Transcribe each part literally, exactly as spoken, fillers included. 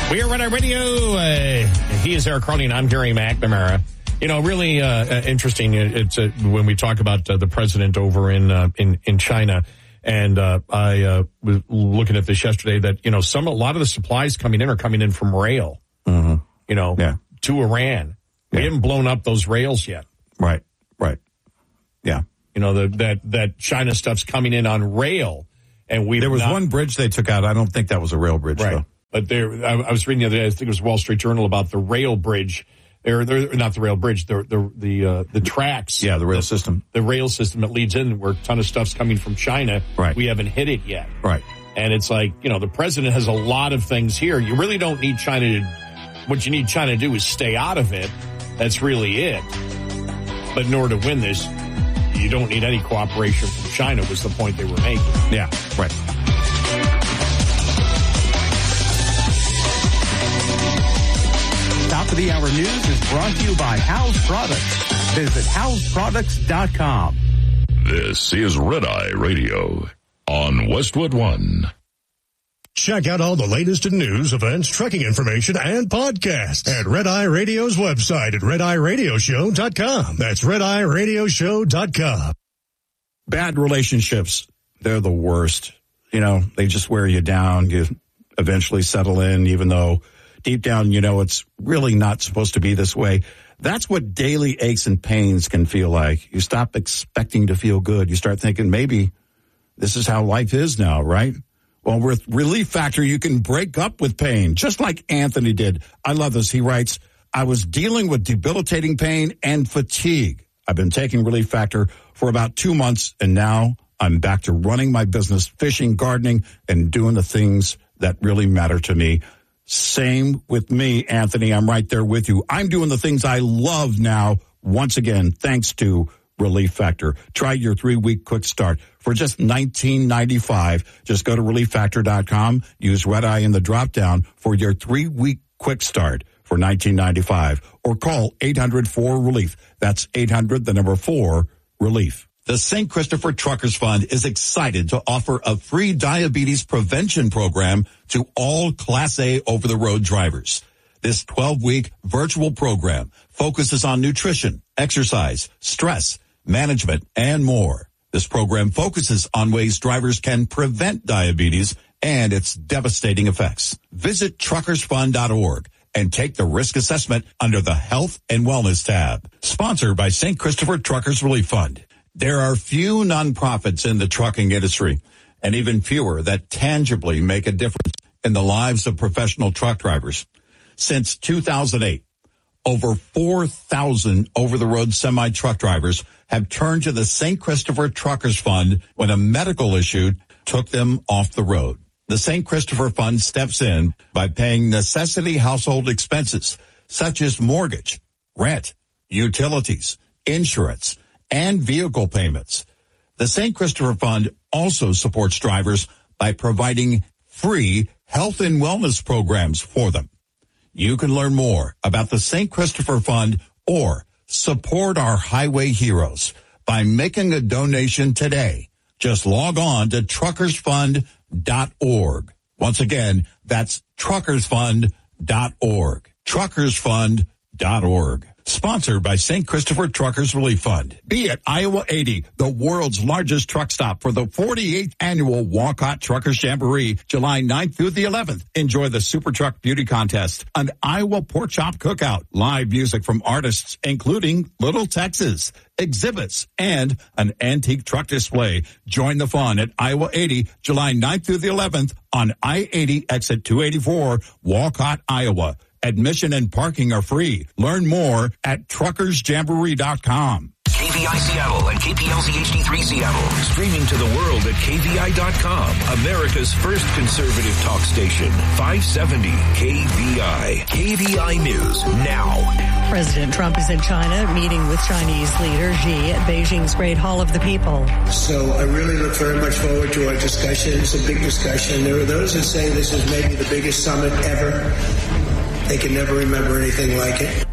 We are Red Eye Radio. Uh, he is Eric Carney, and I'm Gary McNamara. You know, really uh, interesting. It's uh, when we talk about uh, the president over in uh, in in China, and uh, I uh, was looking at this yesterday. That you know, some a lot of the supplies coming in are coming in from rail. Mm-hmm. You know, yeah. to Iran. We yeah. haven't blown up those rails yet. Right. Right. Yeah. You know, the, that that China stuff's coming in on rail, and we there was not, one bridge they took out. I don't think that was a rail bridge, right. though. But there, I, I was reading the other day. I think it was Wall Street Journal about the rail bridge. They're, they're not the rail bridge. The the the uh, the tracks. Yeah, the rail the, system. The rail system that leads in, where a ton of stuff's coming from China. Right. We haven't hit it yet. Right. And it's like, you know, the president has a lot of things here. You really don't need China to. What you need China to do is stay out of it. That's really it. But in order to win this, you don't need any cooperation from China. Was the point they were making? Yeah. Right. Top of the hour news is brought to you by House Products. Visit house products dot com. This is Red Eye Radio on Westwood One. Check out all the latest in news, events, trucking information, and podcasts at Red Eye Radio's website at red eye radio show dot com. That's red eye radio show dot com. Bad relationships, they're the worst. You know, they just wear you down. You eventually settle in, even though deep down, you know, it's really not supposed to be this way. That's what daily aches and pains can feel like. You stop expecting to feel good. You start thinking maybe this is how life is now, right? Well, with Relief Factor, you can break up with pain, just like Anthony did. I love this. He writes, I was dealing with debilitating pain and fatigue. I've been taking Relief Factor for about two months, and now I'm back to running my business, fishing, gardening, and doing the things that really matter to me. Same with me, Anthony. I'm right there with you. I'm doing the things I love now, once again, thanks to Relief Factor. Try your three-week quick start for just nineteen ninety-five dollars. Just go to relief factor dot com. Use Red Eye in the drop-down for your three-week quick start for nineteen ninety-five dollars. Or call eight hundred four relief. That's eight hundred, the number four, relief. The Saint Christopher Truckers Fund is excited to offer a free diabetes prevention program to all Class A over-the-road drivers. This twelve-week virtual program focuses on nutrition, exercise, stress, management, and more. This program focuses on ways drivers can prevent diabetes and its devastating effects. Visit truckers fund dot org and take the risk assessment under the Health and Wellness tab. Sponsored by Saint Christopher Truckers Relief Fund. There are few nonprofits in the trucking industry, and even fewer that tangibly make a difference in the lives of professional truck drivers. Since two thousand eight, over four thousand over-the-road semi-truck drivers have turned to the Saint Christopher Truckers Fund when a medical issue took them off the road. The Saint Christopher Fund steps in by paying necessity household expenses such as mortgage, rent, utilities, insurance, and vehicle payments. The Saint Christopher Fund also supports drivers by providing free health and wellness programs for them. You can learn more about the Saint Christopher Fund or support our highway heroes by making a donation today. Just log on to truckers fund dot org. Once again, that's truckers fund dot org. truckers fund dot org. Sponsored by Saint Christopher Truckers Relief Fund. Be at Iowa eighty, the world's largest truck stop for the forty-eighth annual Walcott Truckers Jamboree, July ninth through the eleventh. Enjoy the Super Truck Beauty Contest, an Iowa Pork Chop Cookout, live music from artists including Little Texas, exhibits, and an antique truck display. Join the fun at Iowa eighty, July ninth through the eleventh on I eighty exit two eighty-four, Walcott, Iowa. Admission and parking are free. Learn more at truckers jamboree dot com. K V I Seattle and K P L Z H D three Seattle. Streaming to the world at K V I dot com. America's first conservative talk station. five seventy K V I. K V I News now. President Trump is in China meeting with Chinese leader Xi at Beijing's Great Hall of the People. So I really look very much forward to our discussion. It's a big discussion. There are those that say this is maybe the biggest summit ever. They can never remember anything like it.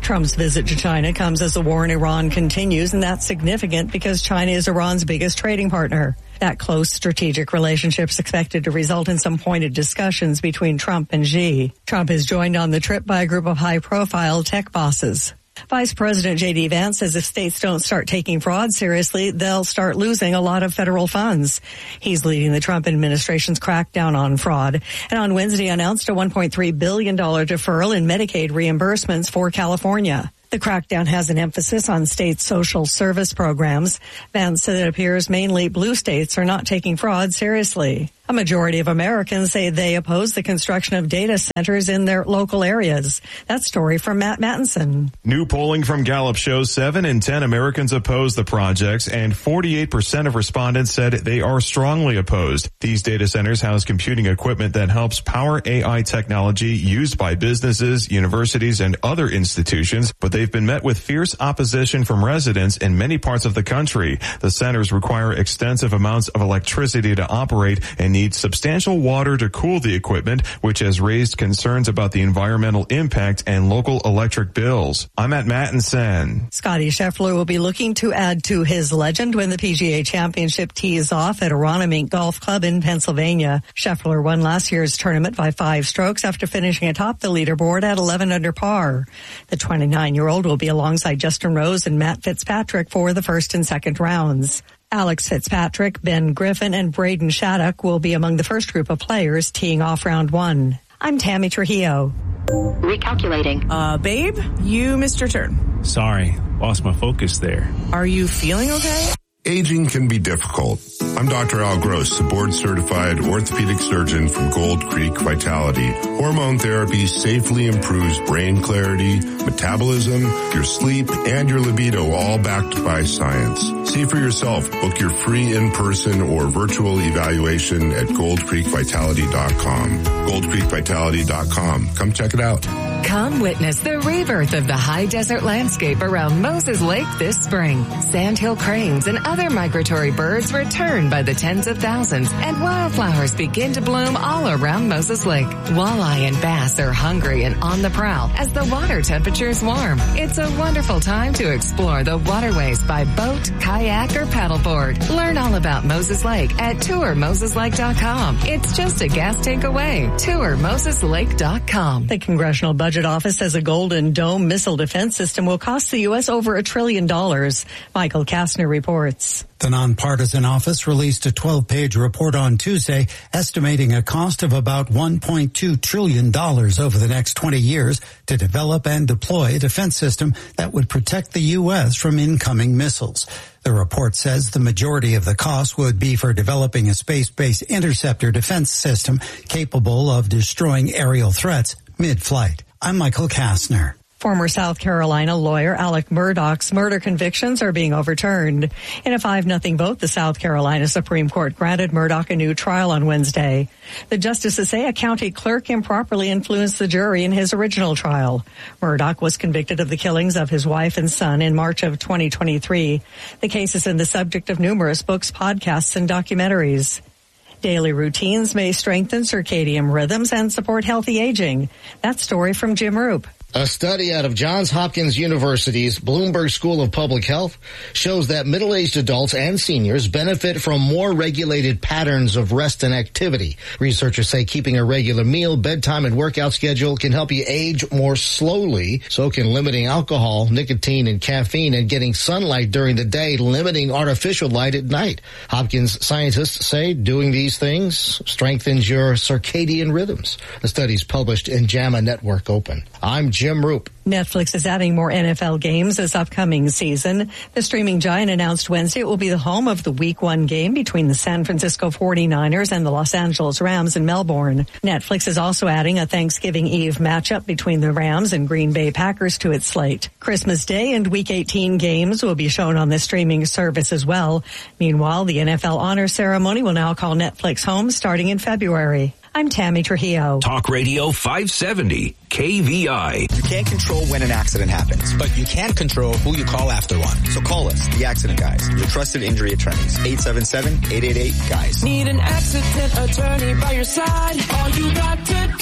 Trump's visit to China comes as the war in Iran continues, and that's significant because China is Iran's biggest trading partner. That close strategic relationship is expected to result in some pointed discussions between Trump and Xi. Trump is joined on the trip by a group of high-profile tech bosses. Vice President J D Vance says if states don't start taking fraud seriously, they'll start losing a lot of federal funds. He's leading the Trump administration's crackdown on fraud, and on Wednesday announced a one point three billion dollars deferral in Medicaid reimbursements for California. The crackdown has an emphasis on state social service programs. Vance said it appears mainly blue states are not taking fraud seriously. A majority of Americans say they oppose the construction of data centers in their local areas. That story from Matt Mattinson. New polling from Gallup shows seven in ten Americans oppose the projects, and forty-eight percent of respondents said they are strongly opposed. These data centers house computing equipment that helps power A I technology used by businesses, universities, and other institutions, but they've been met with fierce opposition from residents in many parts of the country. The centers require extensive amounts of electricity to operate and need substantial water to cool the equipment, which has raised concerns about the environmental impact and local electric bills. I'm at Mattinson. Scottie Scheffler will be looking to add to his legend when the P G A Championship tees off at Aronimink Golf Club in Pennsylvania. Scheffler won last year's tournament by five strokes after finishing atop the leaderboard at eleven under par. The twenty-nine-year-old will be alongside Justin Rose and Matt Fitzpatrick for the first and second rounds. Alex Fitzpatrick, Ben Griffin, and Braden Shattuck will be among the first group of players teeing off round one. I'm Tammy Trujillo. Recalculating. Uh, babe, you missed your turn. Sorry, lost my focus there. Are you feeling okay? Aging can be difficult. I'm Doctor Al Gross, a board-certified orthopedic surgeon from Gold Creek Vitality. Hormone therapy safely improves brain clarity, metabolism, your sleep, and your libido, all backed by science. See for yourself. Book your free in-person or virtual evaluation at gold creek vitality dot com. gold creek vitality dot com. Come check it out. Come witness the rebirth of the high desert landscape around Moses Lake this spring. Sandhill cranes and other migratory birds return by the tens of thousands, and wildflowers begin to bloom all around Moses Lake. Walleye and bass are hungry and on the prowl as the water temperatures warm. It's a wonderful time to explore the waterways by boat, kayak, or paddleboard. Learn all about Moses Lake at tour moses lake dot com. It's just a gas tank away. tour moses lake dot com. The Congressional Budget Office says a Golden Dome missile defense system will cost the U S over a trillion dollars. Michael Kastner reports. The nonpartisan office released a twelve-page report on Tuesday estimating a cost of about one point two trillion dollars over the next twenty years to develop and deploy a defense system that would protect the U S from incoming missiles. The report says the majority of the cost would be for developing a space-based interceptor defense system capable of destroying aerial threats mid-flight. I'm Michael Kastner. Former South Carolina lawyer Alec Murdaugh's murder convictions are being overturned. In a five nothing vote, the South Carolina Supreme Court granted Murdaugh a new trial on Wednesday. The justices say a county clerk improperly influenced the jury in his original trial. Murdaugh was convicted of the killings of his wife and son in March of twenty twenty-three. The case has been the subject of numerous books, podcasts, and documentaries. Daily routines may strengthen circadian rhythms and support healthy aging. That story from Jim Roop. A study out of Johns Hopkins University's Bloomberg School of Public Health shows that middle-aged adults and seniors benefit from more regulated patterns of rest and activity. Researchers say keeping a regular meal, bedtime, and workout schedule can help you age more slowly. So can limiting alcohol, nicotine, and caffeine, and getting sunlight during the day, limiting artificial light at night. Hopkins scientists say doing these things strengthens your circadian rhythms. The study's published in JAMA Network Open. I'm Jim Roop. Netflix is adding more N F L games this upcoming season. The streaming giant announced Wednesday it will be the home of the Week one game between the San Francisco forty-niners and the Los Angeles Rams in Melbourne. Netflix is also adding a Thanksgiving Eve matchup between the Rams and Green Bay Packers to its slate. Christmas Day and Week eighteen games will be shown on the streaming service as well. Meanwhile, the N F L honor ceremony will now call Netflix home starting in February. I'm Tammy Trujillo. Talk Radio five seventy, K V I. You can't control when an accident happens, but you can control who you call after one. So call us, the Accident Guys, your trusted injury attorneys. eight seven seven, eight eight eight, GUYS. Need an accident attorney by your side. All you got to do is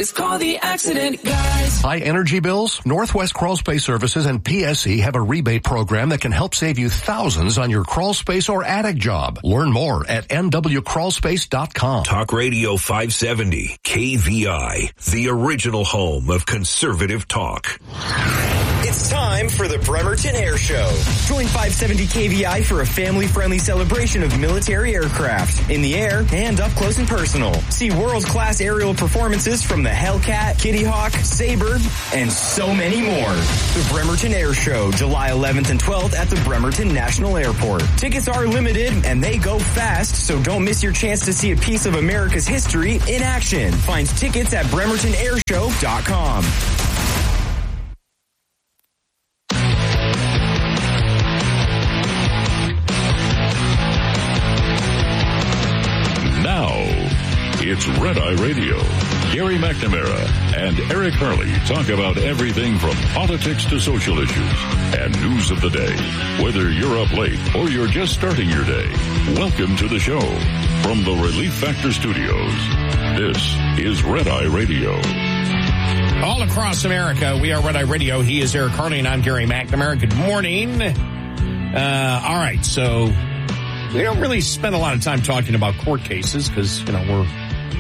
always call the accident guys. High energy bills? Northwest Crawl Space Services and P S E have a rebate program that can help save you thousands on your crawl space or attic job. Learn more at n w crawl space dot com. Talk Radio five seventy, K V I, the original home of conservative talk. It's time for the Bremerton Air Show. Join five seventy K V I for a family-friendly celebration of military aircraft in the air and up close and personal. See world-class aerial performances from the Hellcat, Kitty Hawk, Sabre, and so many more. The Bremerton Air Show, July eleventh and twelfth at the Bremerton National Airport. Tickets are limited and they go fast, so don't miss your chance to see a piece of America's history in action. Find tickets at bremerton air show dot com. It's Red Eye Radio. Gary McNamara and Eric Harley talk about everything from politics to social issues and news of the day. Whether you're up late or you're just starting your day, welcome to the show. From the Relief Factor Studios, this is Red Eye Radio. All across America, we are Red Eye Radio. He is Eric Harley and I'm Gary McNamara. Good morning. Uh, all right, so we don't really spend a lot of time talking about court cases because, you know, we're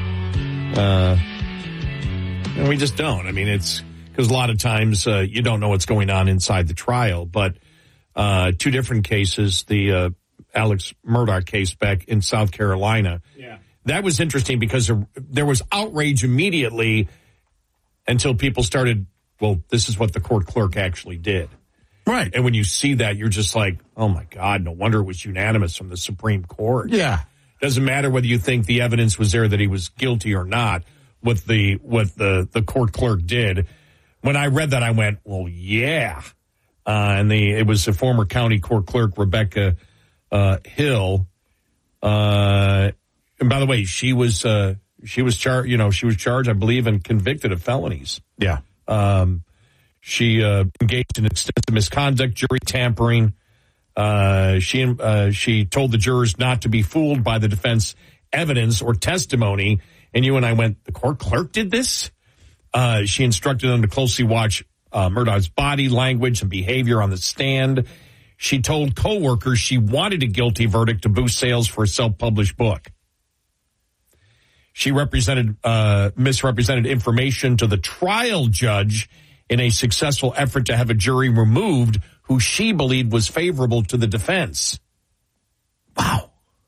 Uh, and we just don't. I mean, it's because a lot of times uh, you don't know what's going on inside the trial. But uh, two different cases, the uh, Alex Murdaugh case back in South Carolina. Yeah. That was interesting because there, there was outrage immediately until people started, well, this is what the court clerk actually did. Right. And when you see that, you're just like, oh, my God, no wonder it was unanimous from the Supreme Court. Yeah. Doesn't matter whether you think the evidence was there that he was guilty or not. What the what the, the court clerk did, when I read that, I went, well, yeah. Uh, and the it was the former county court clerk Rebecca uh, Hill. Uh, and by the way, she was uh, she was charged. You know, she was charged, I believe, and convicted of felonies. Yeah. Um, she uh, engaged in extensive misconduct, jury tampering. Uh, she, uh, she told the jurors not to be fooled by the defense evidence or testimony. And you and I went, the court clerk did this? Uh, she instructed them to closely watch, uh, Murdaugh's body language and behavior on the stand. She told coworkers she wanted a guilty verdict to boost sales for a self-published book. She represented, uh, misrepresented information to the trial judge in a successful effort to have a jury removed who she believed was favorable to the defense. Wow.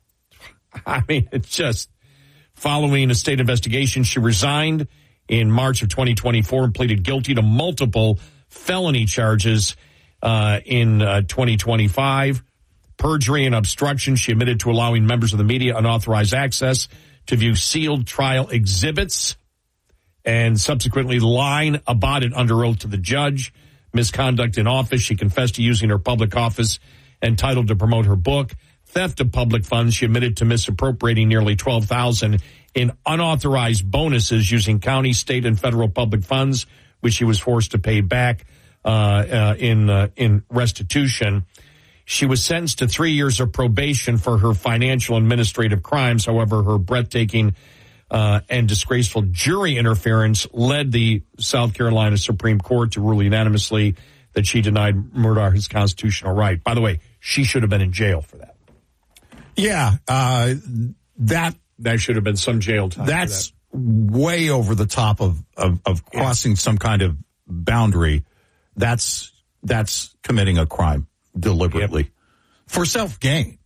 I mean, it's just following a state investigation, she resigned in March of twenty twenty-four and pleaded guilty to multiple felony charges uh, in uh, twenty twenty-five. Perjury and obstruction. She admitted to allowing members of the media unauthorized access to view sealed trial exhibits and subsequently lying about it under oath to the judge. Misconduct in office. She confessed to using her public office entitled to promote her book. Theft of public funds. She admitted to misappropriating nearly twelve thousand dollars in unauthorized bonuses using county, state, and federal public funds, which she was forced to pay back uh, uh, in uh, in restitution. She was sentenced to three years of probation for her financial administrative crimes. However, her breathtaking Uh, and disgraceful jury interference led the South Carolina Supreme Court to rule unanimously that she denied Murdaugh his constitutional right. By the way, she should have been in jail for that. Yeah, uh, that that should have been some jail time. That's that. way over the top of of, of crossing yeah. some kind of boundary. That's that's committing a crime deliberately yep. for self gain,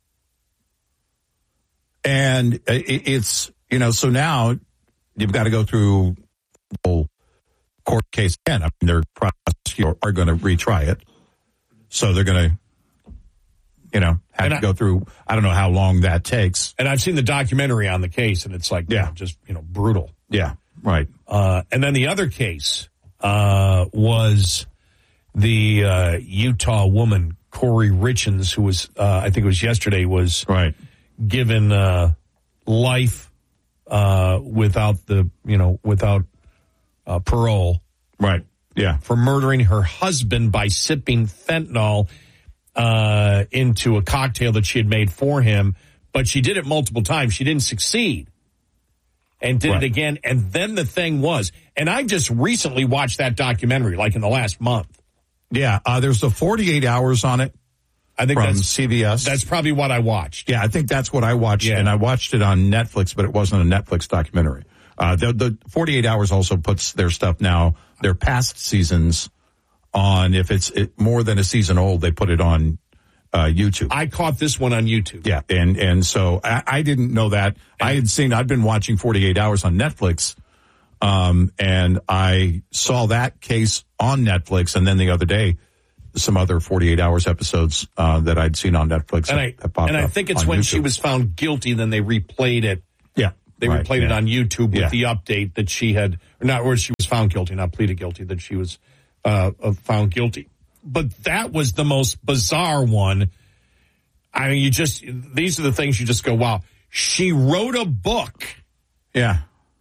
and it's. You know, so now you've got to go through the whole court case again. I mean, they're prosecutors are going to retry it. So they're going to, you know, have and to I, go through, I don't know how long that takes. And I've seen the documentary on the case, and it's like, yeah, you know, just, you know, brutal. Yeah, right. Uh, and then the other case uh, was the uh, Utah woman, Corey Richens, who was, uh, I think it was yesterday, was right. given uh, life uh, without the, you know, without uh, parole. Right. Yeah. For murdering her husband by sipping fentanyl uh, into a cocktail that she had made for him. But she did it multiple times. She didn't succeed. and did Right. it again. And then the thing was, and I just recently watched that documentary, like in the last month. Yeah, uh, there's the forty-eight hours on it. I think from that's C B S. That's probably what I watched. Yeah, I think that's what I watched, Yeah. and I watched it on Netflix, but it wasn't a Netflix documentary. Uh, the, the forty-eight hours also puts their stuff now, their past seasons on, if it's it, more than a season old, they put it on uh, YouTube. I caught this one on YouTube. Yeah, and, and so I, I didn't know that. I had seen, I'd been watching forty-eight hours on Netflix, um, and I saw that case on Netflix, and then the other day, some other forty-eight hours episodes uh, that I'd seen on Netflix. And, that, I, that popped and I up think it's on when YouTube. she was found guilty, then they replayed it. Yeah. They right, replayed it yeah. on YouTube with Yeah. the update that she had, or not where she was found guilty, not pleaded guilty, that she was uh, uh, found guilty. But that was the most bizarre one. I mean, you just, these are the things you just go, wow. She wrote a book. Yeah.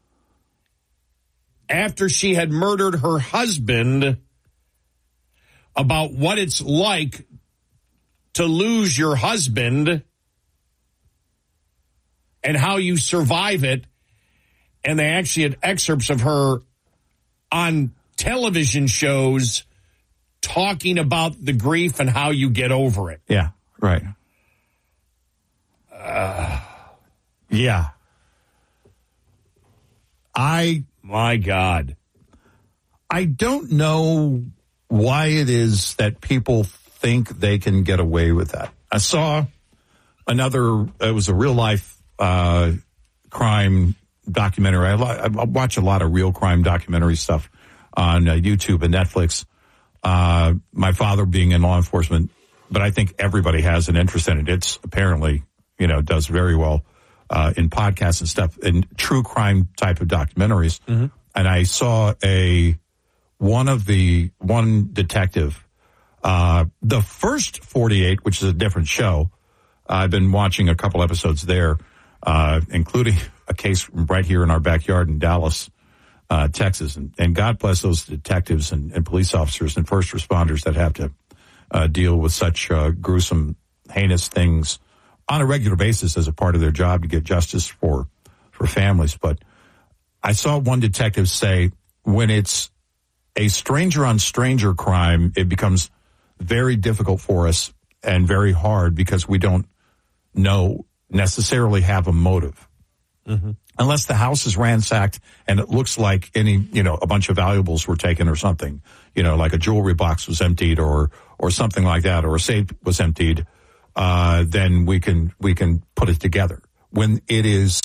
After she had murdered her husband about what it's like to lose your husband and how you survive it. And they actually had excerpts of her on television shows talking about the grief and how you get over it. Yeah, right. Uh, yeah. I, my God. I don't know why it is that people think they can get away with that. I saw another, it was a real life uh, crime documentary. I, I watch a lot of real crime documentary stuff on uh, YouTube and Netflix. Uh, my father being in law enforcement, but I think everybody has an interest in it. It's apparently, you know, does very well uh, in podcasts and stuff, in true crime type of documentaries. Mm-hmm. And I saw a, one of the, one detective, uh, the first forty-eight, which is a different show. I've been watching a couple episodes there, uh, including a case right here in our backyard in Dallas, uh, Texas. And, and God bless those detectives and, and police officers and first responders that have to uh, deal with such uh, gruesome, heinous things on a regular basis as a part of their job to get justice for, for families. But I saw one detective say, when it's a stranger on stranger crime, it becomes very difficult for us and very hard because we don't know necessarily have a motive. Mm-hmm. Unless the house is ransacked and it looks like any, you know, a bunch of valuables were taken or something, you know, like a jewelry box was emptied or, or something like that, or a safe was emptied, uh, then we can, we can put it together. When it is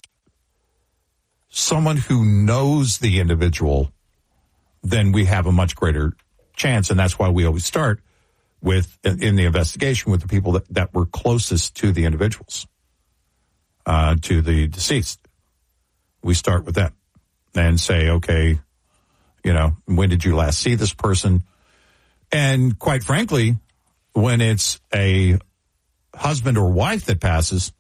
someone who knows the individual, then we have a much greater chance. And that's why we always start with, in the investigation, with the people that, that were closest to the individuals, uh, to the deceased. We start with them and say, okay, you know, when did you last see this person? And quite frankly, when it's a husband or wife that passes,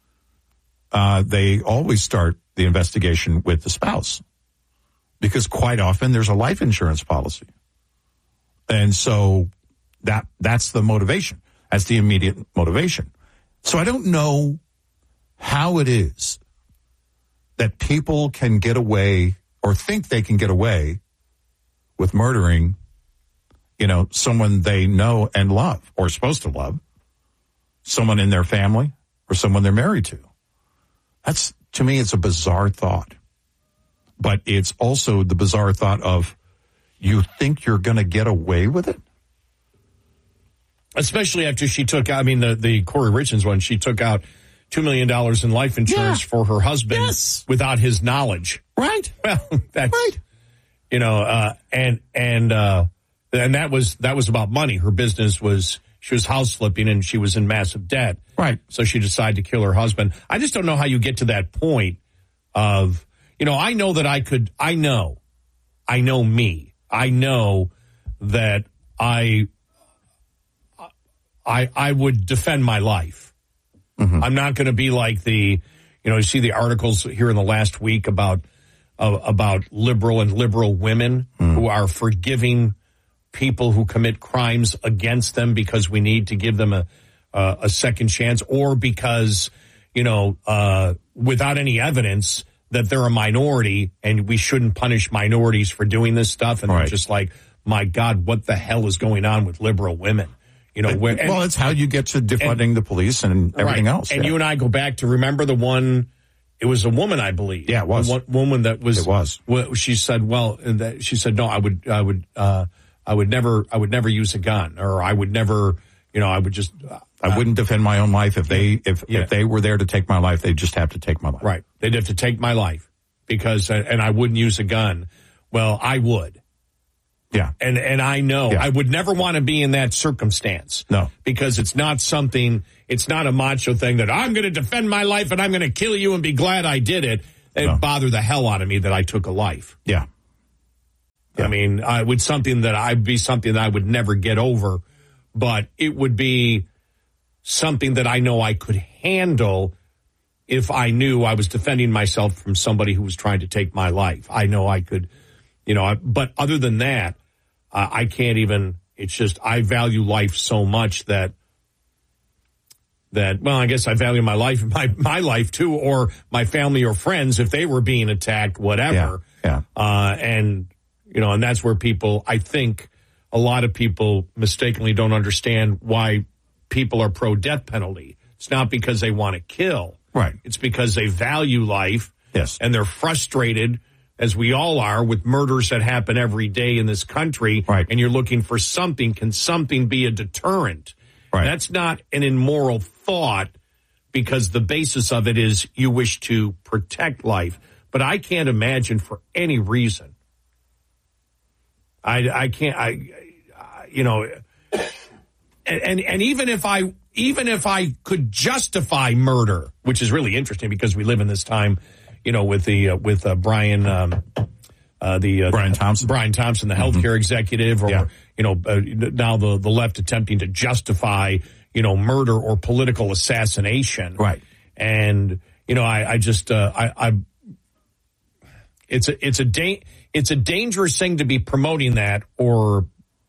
uh, they always start the investigation with the spouse, because quite often there's a life insurance policy. And so that that's the motivation. That's the immediate motivation. So I don't know how it is that people can get away or think they can get away with murdering, you know, someone they know and love or supposed to love, someone in their family or someone they're married to. That's, to me, it's a bizarre thought. But it's also the bizarre thought of, you think you're going to get away with it? Especially after she took out, I mean, the, the Corey Richards one, she took out two million dollars in life insurance Yeah. for her husband Yes. without his knowledge. Right. Well, that's, Right. you know, uh, and, and, uh, and that was, that was about money. Her business was, she was house flipping and she was in massive debt. Right. So she decided to kill her husband. I just don't know how you get to that point of, you know, I know that I could, I know, I know me. I know that I, I, I would defend my life. Mm-hmm. I'm not going to be like the, you know, you see the articles here in the last week about, uh, about liberal and liberal women mm. who are forgiving people who commit crimes against them because we need to give them a, uh, a second chance, or because, you know, uh, without any evidence, that they're a minority and we shouldn't punish minorities for doing this stuff. And Right. they're just like, my God, what the hell is going on with liberal women? You know, where, and, well, it's how you get to defunding and, the police and everything right. else. And yeah. you and I go back to remember the one, it was a woman, I believe. Yeah, it was. The one woman that was, It was. Well, she said, well, that, she said, no, I would, I would, uh, I would never, I would never use a gun, or I would never, you know, I would just. Uh, I wouldn't defend my own life if they, if, yeah. if they were there to take my life, they'd just have to take my life. Right. They'd have to take my life because, and I wouldn't use a gun. Well, I would. Yeah. And, and I know Yeah. I would never want to be in that circumstance. No. Because it's not something, it's not a macho thing that I'm going to defend my life and I'm going to kill you and be glad I did it. It No. bothered the hell out of me that I took a life. Yeah. I mean, I would something that I'd be something that I would never get over, but it would be something that I know I could handle if I knew I was defending myself from somebody who was trying to take my life. I know I could, you know, I, but other than that, uh, I can't even, it's just, I value life so much that, that, well, I guess I value my life, my, my life too, or my family or friends if they were being attacked, whatever. Yeah. yeah. Uh, and, you know, and that's where people, I think a lot of people mistakenly don't understand why people are pro death penalty. It's not because they want to kill. Right. It's because they value life. Yes. And they're frustrated, as we all are, with murders that happen every day in this country. Right. And you're looking for something. Can something be a deterrent? Right. That's not an immoral thought, because the basis of it is you wish to protect life. But I can't imagine for any reason. I, I can't, I, I you know, and, and, and even if I, even if I could justify murder, which is really interesting because we live in this time, you know, with the, uh, with uh, Brian, um, uh, the, uh, Brian Thompson, Brian Thompson, the healthcare mm-hmm. executive, or, yeah. you know, uh, now the, the left attempting to justify, you know, murder or political assassination. Right. And, you know, I, I just, uh, I, I, it's a, it's a da- it's a dangerous thing to be promoting that, or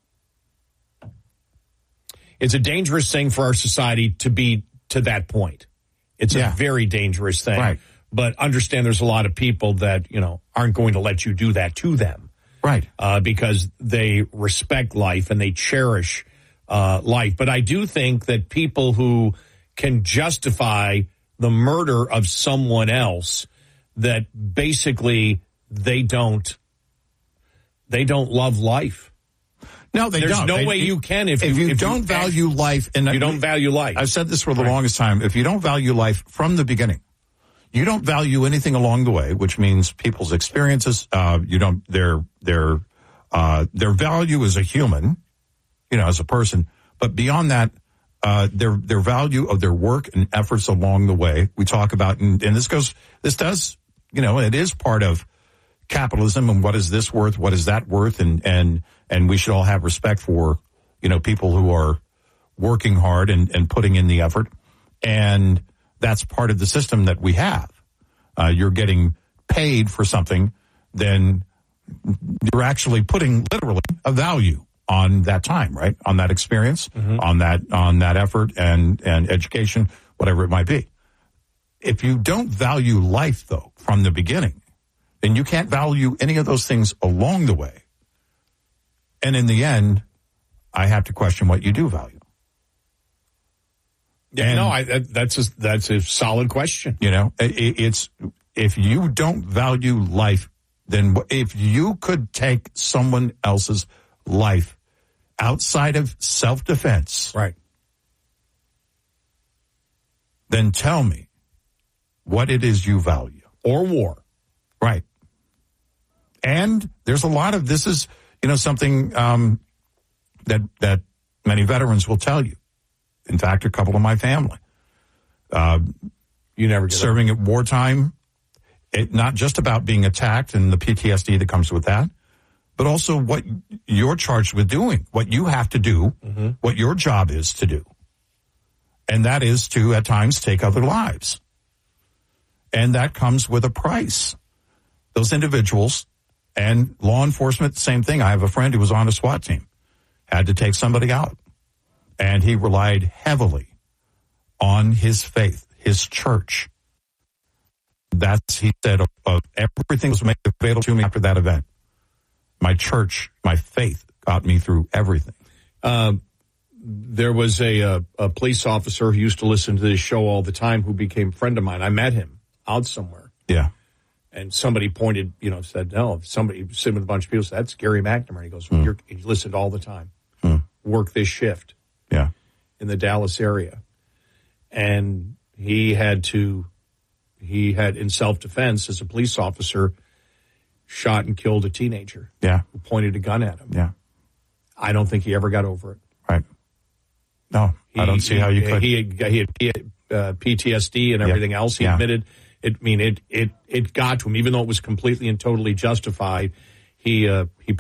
it's a dangerous thing for our society to be to that point. It's yeah. a very dangerous thing. Right. But understand there's a lot of people that, you know, aren't going to let you do that to them. Right. Uh, because they respect life and they cherish uh, life. But I do think that people who can justify the murder of someone else, that basically they don't, they don't love life. No, they There's don't. no They- way you can if, if you, you if don't you, value life, and you don't value life. I've said this for the Right. longest time. If you don't value life from the beginning, you don't value anything along the way, which means people's experiences. Uh, you don't their their uh, their value as a human, you know, as a person. But beyond that, uh, their their value of their work and efforts along the way. We talk about, and, and this goes, this does, you know, it is part of capitalism. And what is this worth? What is that worth? And and and we should all have respect for, you know, people who are working hard and, and putting in the effort. And that's part of the system that we have. Uh, you're getting paid for something, then you're actually putting literally a value on that time, right? On that experience, mm-hmm. on that, on that effort and, and education, whatever it might be. If you don't value life though, from the beginning, then you can't value any of those things along the way. And in the end, I have to question what you do value. Yeah, and, no, I, that, that's a, that's a solid question. You know, it, it's, if you don't value life, then if you could take someone else's life outside of self-defense, right, then tell me what it is you value. Or war. Right. And there's a lot of, this is, you know, something um, that that many veterans will tell you. In fact, a couple of my family. Uh, you never get serving at wartime, it, not just about being attacked and the P T S D that comes with that, but also what you're charged with doing, what you have to do, mm-hmm. what your job is to do. And that is to, at times, take other lives. And that comes with a price. Those individuals and law enforcement, same thing. I have a friend who was on a SWAT team, had to take somebody out. And he relied heavily on his faith, his church, That's, he said, uh, everything was made available to me after that event. My church, my faith got me through everything. Um, there was a, a, a police officer who used to listen to this show all the time who became a friend of mine. I met him out somewhere. Yeah. And somebody pointed, you know, said, no, somebody sitting with a bunch of people said, that's Gary McNamara. He goes, well, mm. you're, he listened all the time. Mm. Work this shift. Yeah. In the Dallas area. And he had to, he had in self-defense as a police officer, shot and killed a teenager. Yeah. Who pointed a gun at him. Yeah. I don't think he ever got over it. Right. No, he, I don't see he, how you could. He had, he had uh, P T S D and everything yeah. else. He yeah. admitted it. I mean, it, it, it got to him, even though it was completely and totally justified. He, uh, he